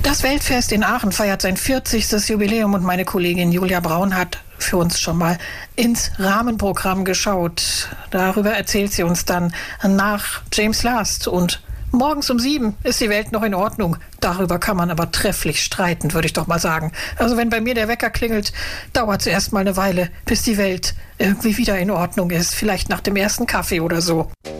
Das Weltfest in Aachen feiert sein 40. Jubiläum und meine Kollegin Julia Braun hat für uns schon mal ins Rahmenprogramm geschaut. Darüber erzählt sie uns dann nach James Last. Und morgens um 7 ist die Welt noch in Ordnung. Darüber kann man aber trefflich streiten, würde ich doch mal sagen. Also wenn bei mir der Wecker klingelt, dauert es erst mal eine Weile, bis die Welt irgendwie wieder in Ordnung ist. Vielleicht nach dem ersten Kaffee oder so.